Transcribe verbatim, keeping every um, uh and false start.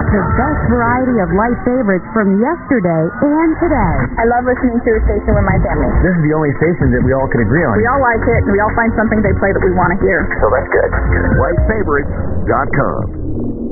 The best variety of life favorites from yesterday and today. I love listening to a station with my family. This is the only station that we all can agree on. We all like it, and we all find something they play that we want to hear. So that's good. life favorites dot com